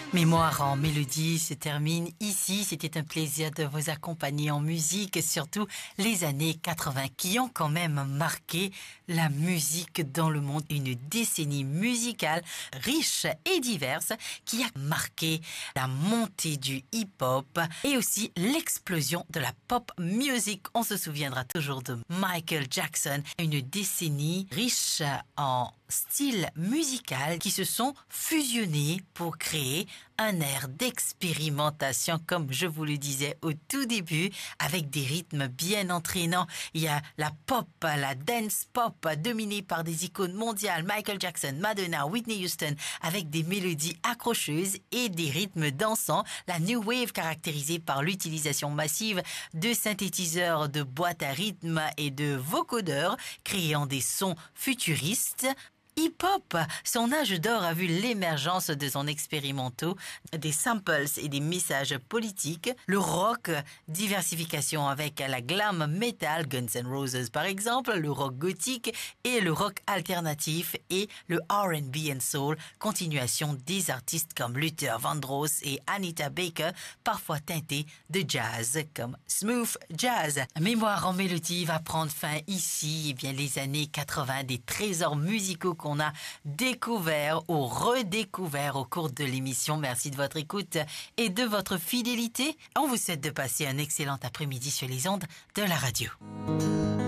Mémoire en mélodie se termine ici. C'était un plaisir de vous accompagner en musique et surtout les années 80 qui ont quand même marqué la musique dans le monde. Une décennie musicale riche et diverse qui a marqué la montée du hip-hop et aussi l'explosion de la pop music. On se souviendra toujours de Michael Jackson. Une décennie riche en styles musicaux qui se sont fusionnés pour créer un air d'expérimentation, comme je vous le disais au tout début, avec des rythmes bien entraînants. Il y a la pop, la dance pop, dominée par des icônes mondiales, Michael Jackson, Madonna, Whitney Houston, avec des mélodies accrocheuses et des rythmes dansants. La new wave caractérisée par l'utilisation massive de synthétiseurs, de boîtes à rythme et de vocodeurs, créant des sons futuristes. Hip-hop, son âge d'or a vu l'émergence de son expérimentaux, des samples et des messages politiques. Le rock, diversification avec la glam metal, Guns N' Roses par exemple, le rock gothique et le rock alternatif et le R&B and soul, continuation des artistes comme Luther Vandross et Anita Baker, parfois teintés de jazz comme smooth jazz. Mémoire en mélodie va prendre fin ici, eh bien les années 80, des trésors musicaux qu'on a découvert ou redécouvert au cours de l'émission. Merci de votre écoute et de votre fidélité. On vous souhaite de passer un excellent après-midi sur les ondes de la radio.